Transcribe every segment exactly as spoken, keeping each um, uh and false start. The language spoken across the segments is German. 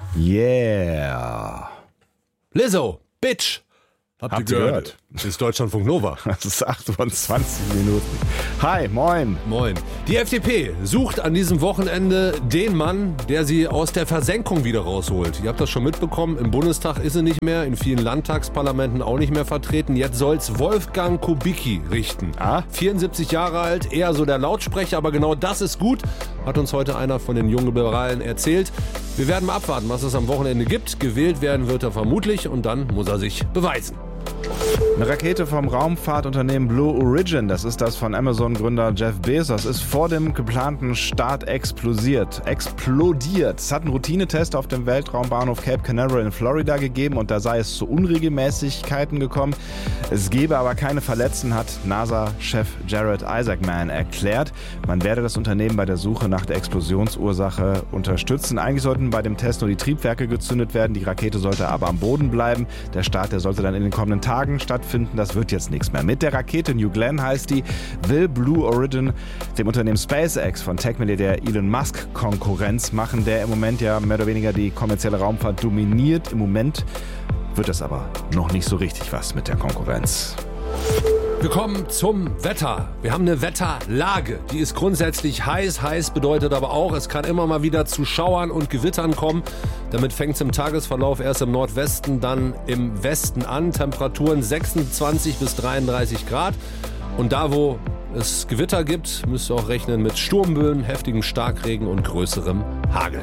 Yeah. Lizzo, Bitch. Habt, Habt ihr ihr gehört? gehört? Das ist Deutschlandfunk Nova. Das ist achtundzwanzig Minuten. Hi, moin. Moin. Die F D P sucht an diesem Wochenende den Mann, der sie aus der Versenkung wieder rausholt. Ihr habt das schon mitbekommen, im Bundestag ist sie nicht mehr, in vielen Landtagsparlamenten auch nicht mehr vertreten. Jetzt soll's Wolfgang Kubicki richten. Ah? vierundsiebzig Jahre alt, eher so der Lautsprecher, aber genau das ist gut, hat uns heute einer von den jungen Liberalen erzählt. Wir werden mal abwarten, was es am Wochenende gibt. Gewählt werden wird er vermutlich und dann muss er sich beweisen. Eine Rakete vom Raumfahrtunternehmen Blue Origin, das ist das von Amazon-Gründer Jeff Bezos, ist vor dem geplanten Start explodiert. Explodiert. Es hat einen Routinetest auf dem Weltraumbahnhof Cape Canaveral in Florida gegeben und da sei es zu Unregelmäßigkeiten gekommen. Es gebe aber keine Verletzten, hat NASA-Chef Jared Isaacman erklärt. Man werde das Unternehmen bei der Suche nach der Explosionsursache unterstützen. Eigentlich sollten bei dem Test nur die Triebwerke gezündet werden, die Rakete sollte aber am Boden bleiben. Der Start, der sollte dann in den kommenden Tagen stattfinden. Das wird jetzt nichts mehr. Mit der Rakete New Glenn heißt die, will Blue Origin dem Unternehmen SpaceX von Tech-Milliardär Elon Musk Konkurrenz machen, der im Moment ja mehr oder weniger die kommerzielle Raumfahrt dominiert. Im Moment wird das aber noch nicht so richtig was mit der Konkurrenz. Wir kommen zum Wetter. Wir haben eine Wetterlage. Die ist grundsätzlich heiß. Heiß bedeutet aber auch, es kann immer mal wieder zu Schauern und Gewittern kommen. Damit fängt es im Tagesverlauf erst im Nordwesten, dann im Westen an. Temperaturen sechsundzwanzig bis dreiunddreißig Grad. Und da, wo es Gewitter gibt, müsst ihr auch rechnen mit Sturmböen, heftigem Starkregen und größerem Hagel.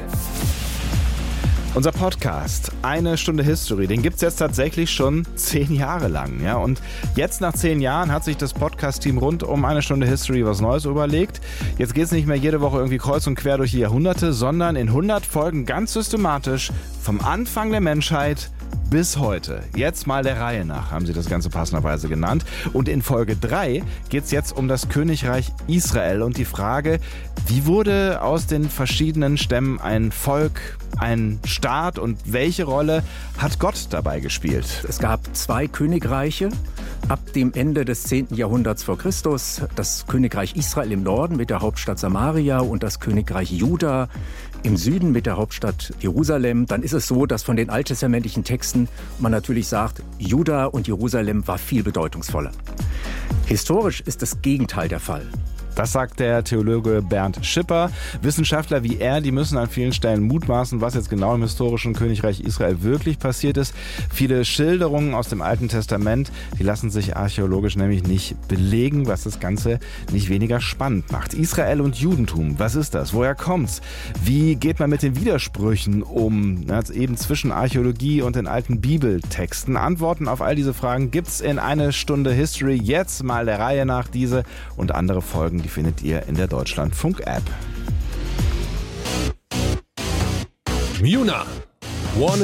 Unser Podcast, eine Stunde History, den gibt's jetzt tatsächlich schon zehn Jahre lang. Ja? Und jetzt nach zehn Jahren hat sich das Podcast-Team rund um eine Stunde History was Neues überlegt. Jetzt geht's nicht mehr jede Woche irgendwie kreuz und quer durch die Jahrhunderte, sondern in hundert Folgen ganz systematisch vom Anfang der Menschheit bis heute. Jetzt mal der Reihe nach, haben sie das Ganze passenderweise genannt. Und in Folge drei geht's jetzt um das Königreich Israel und die Frage, wie wurde aus den verschiedenen Stämmen ein Volk, ein Staat und welche Rolle hat Gott dabei gespielt? Es gab zwei Königreiche ab dem Ende des zehnten Jahrhunderts vor Christus. Das Königreich Israel im Norden mit der Hauptstadt Samaria und das Königreich Juda im Süden mit der Hauptstadt Jerusalem. Dann ist es so, dass von den alttestamentlichen Texten man natürlich sagt, Juda und Jerusalem war viel bedeutungsvoller. Historisch ist das Gegenteil der Fall. Das sagt der Theologe Bernd Schipper. Wissenschaftler wie er, die müssen an vielen Stellen mutmaßen, was jetzt genau im historischen Königreich Israel wirklich passiert ist. Viele Schilderungen aus dem Alten Testament, die lassen sich archäologisch nämlich nicht belegen, was das Ganze nicht weniger spannend macht. Israel und Judentum, was ist das? Woher kommt's? Wie geht man mit den Widersprüchen um? Also eben zwischen Archäologie und den alten Bibeltexten. Antworten auf all diese Fragen gibt's in eine Stunde History. Jetzt mal der Reihe nach diese und andere Folgen. Die findet ihr in der Deutschlandfunk-App. Muna. Wanna